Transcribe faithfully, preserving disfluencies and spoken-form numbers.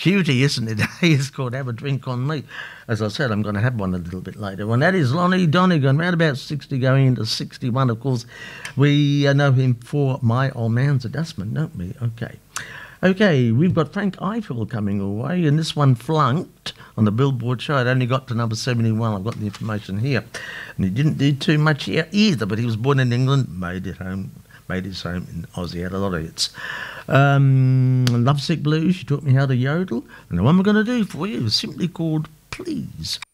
cutie, isn't it? It's called Have a Drink on Me. As I said, I'm going to have one a little bit later. And that is Lonnie Donegan, around about sixty, going into sixty-one. Of course, we uh, know him for My Old Man's a Dustman, don't we? Okay. Okay, we've got Frank Eiffel coming away, and this one flunked on the Billboard show. It only got to number seventy-one. I've got the information here. And he didn't do too much here either, but he was born in England, made it home, made his home in Aussie, had a lot of hits. Um, Lovesick Blues, she taught me how to yodel. And the one we're going to do for you is simply called Please.